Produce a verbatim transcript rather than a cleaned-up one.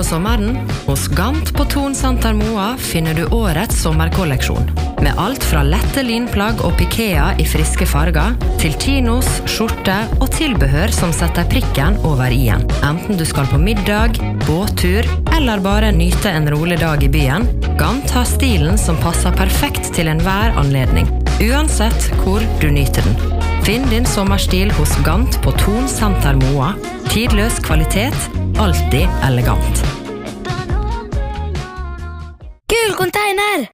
på sommeren? Hos Gant på Thon Santer Moa finner du årets sommerkolleksjon. Med alt fra lette linplagg og pikea i friske farger, til chinos, skjorte og tilbehør som setter prikken over i-en. Enten du skal på middag, båttur, eller bare nyte en rolig dag i byen, Gant har stilen som passer perfekt til enhver anledning, uansett hvor du nyter den. Finn din sommerstil hos Gant på Thon Santer Moa. Tidløs kvalitet, alltid elegant. Kul container!